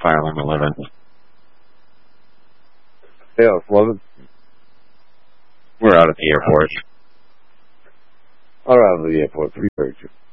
fire alarm 11. Yeah, 11. We're out at the airport. All right, out of the airport. 332.